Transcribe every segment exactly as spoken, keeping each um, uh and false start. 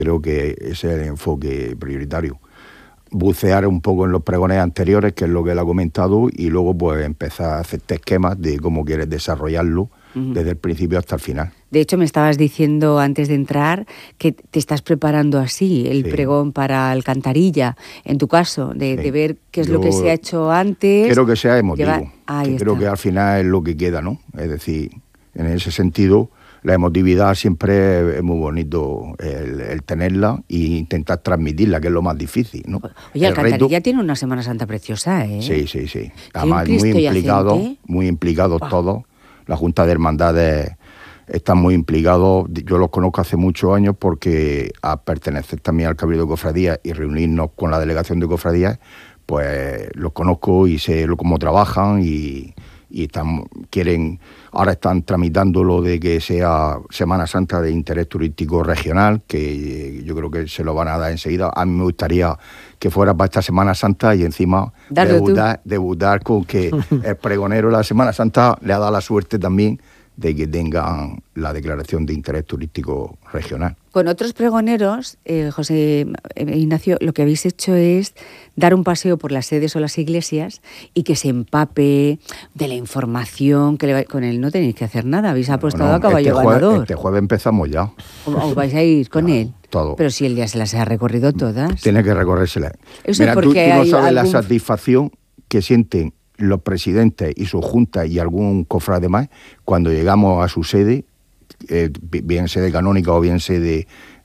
Creo que ese es el enfoque prioritario. Bucear un poco en los pregones anteriores, que es lo que él ha comentado, y luego pues empezar a hacerte esquemas de cómo quieres desarrollarlo uh-huh. desde el principio hasta el final. De hecho, me estabas diciendo antes de entrar que te estás preparando así el sí. pregón para Alcantarilla, en tu caso, de, sí. de ver qué es Yo lo que se ha hecho antes. Quiero que sea emotivo, llevar... que creo que al final es lo que queda, ¿no? Es decir, en ese sentido, la emotividad siempre es muy bonito el, el tenerla e intentar transmitirla, que es lo más difícil, ¿no? Oye, el Alcantarilla reto... tiene una Semana Santa preciosa, ¿eh? Sí, sí, sí. Además, muy implicados, muy implicados wow. todos. La Junta de Hermandades están muy implicados. Yo los conozco hace muchos años porque a pertenecer también al Cabildo de Cofradías y reunirnos con la delegación de Cofradías, pues los conozco y sé cómo trabajan y, y están, quieren, ahora están tramitando lo de que sea Semana Santa de interés turístico regional, que yo creo que se lo van a dar enseguida. A mí me gustaría que fuera para esta Semana Santa y encima debutar, debutar con que el pregonero de la Semana Santa le ha dado la suerte también de que tengan la declaración de interés turístico regional. Con otros pregoneros, eh, José eh, Ignacio, lo que habéis hecho es dar un paseo por las sedes o las iglesias y que se empape de la información, que le va... con él no tenéis que hacer nada, habéis apostado no, no, a caballo este jueves, ganador. Este jueves empezamos ya. ¿O, o vais a ir con claro, él? Todo. Pero si él ya se las ha recorrido todas. Tiene que recorrérselas. Eso Mira, es tú, tú no sabes algún... la satisfacción que sienten los presidentes y sus juntas y algún cofrade más cuando llegamos a su sede, eh, bien sede canónica o bien sede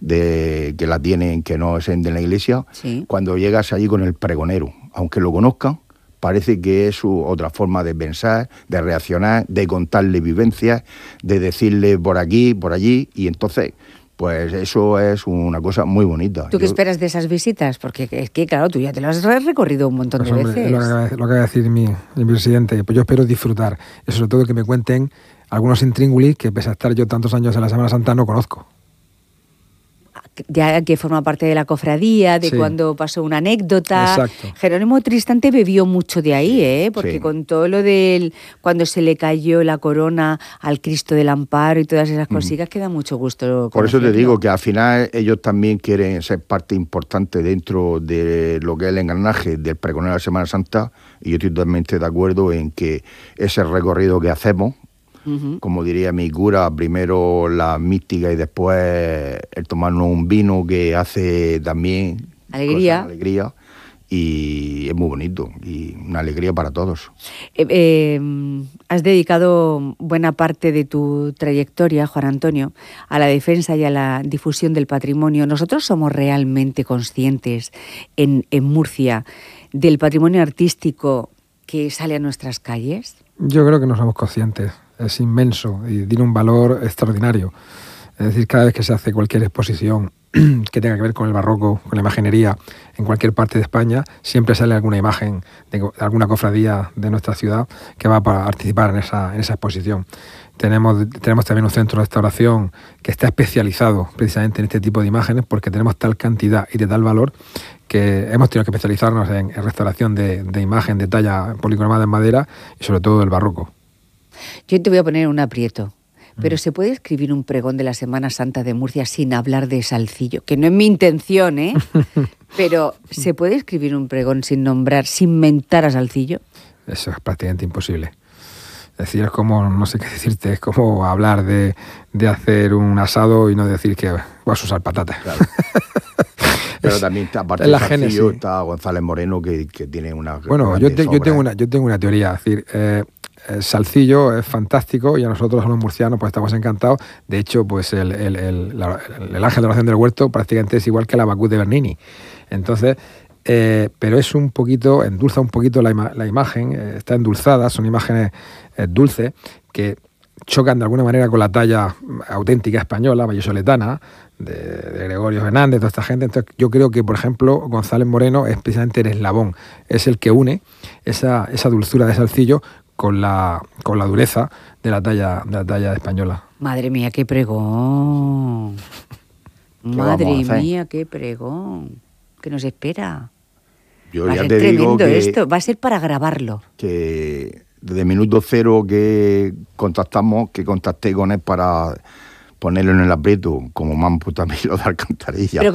de, que la tienen, que no es en la iglesia, sí. cuando llegas allí con el pregonero, aunque lo conozcan, parece que es su otra forma de pensar, de reaccionar, de contarle vivencias, de decirle por aquí, por allí, y entonces... Pues eso es una cosa muy bonita. ¿Tú qué Yo... esperas de esas visitas? Porque es que, claro, tú ya te lo has recorrido un montón pues de hombre, veces. Lo que, lo que acaba de decir mi, mi presidente, pues yo espero disfrutar. Y sobre todo que me cuenten algunos intríngulis que, pese a estar yo tantos años en la Semana Santa, no conozco. Ya que forma parte de la cofradía, de sí. cuando pasó una anécdota. Exacto. Jerónimo Tristante bebió mucho de ahí, ¿eh? Porque sí. con todo lo del cuando se le cayó la corona al Cristo del Amparo y todas esas cositas, mm. que da mucho gusto. Por eso te digo que al final ellos también quieren ser parte importante dentro de lo que es el engranaje del pregonero de la Semana Santa, y yo estoy totalmente de acuerdo en que ese recorrido que hacemos, Uh-huh. como diría mi cura, primero la mística y después el tomarnos un vino que hace también alegría, cosas, alegría y es muy bonito y una alegría para todos. Eh, eh, has dedicado buena parte de tu trayectoria, Juan Antonio, a la defensa y a la difusión del patrimonio. ¿Nosotros somos realmente conscientes en, en Murcia del patrimonio artístico que sale a nuestras calles? Yo creo que no somos conscientes. Es inmenso y tiene un valor extraordinario. Es decir, cada vez que se hace cualquier exposición que tenga que ver con el barroco, con la imaginería, en cualquier parte de España, siempre sale alguna imagen de alguna cofradía de nuestra ciudad que va a participar en esa, en esa exposición. Tenemos, tenemos también un centro de restauración que está especializado precisamente en este tipo de imágenes, porque tenemos tal cantidad y de tal valor que hemos tenido que especializarnos en, en restauración de, de imagen de talla policromada en madera y sobre todo del barroco. Yo te voy a poner un aprieto, pero ¿se puede escribir un pregón de la Semana Santa de Murcia sin hablar de Salcillo? Que no es mi intención, ¿eh? Pero ¿se puede escribir un pregón sin nombrar, sin mentar a Salcillo? Eso es prácticamente imposible. Es decir, es como, no sé qué decirte, es como hablar de, de hacer un asado y no decir que vas a usar patatas. Claro. Pero también, aparte de Salcillo, está González Moreno, que, que tiene una... Bueno, yo, te, yo, tengo una, yo tengo una teoría, es decir... Eh, El Salcillo es fantástico y a nosotros, a los murcianos, pues estamos encantados. De hecho, pues el, el, el, la, el ángel de oración del huerto prácticamente es igual que el Abacud de Bernini. Entonces, eh, pero es un poquito, endulza un poquito la, ima, la imagen, eh, está endulzada, son imágenes eh, dulces que chocan de alguna manera con la talla auténtica española, vallisoletana, de, de Gregorio Fernández, toda esta gente. Entonces, yo creo que, por ejemplo, González Moreno es precisamente el eslabón, es el que une esa, esa dulzura de Salcillo con la con la dureza de la talla de la talla española. Madre mía, qué pregón. Madre mía, qué pregón. ¿Qué nos espera? Yo Va ya a ser te tremendo digo que, esto, va a ser para grabarlo. Que desde minuto cero que contactamos, que contacté con él para ponerlo en el aprieto, como me han puesto a mí lo de alcantarilla. Pero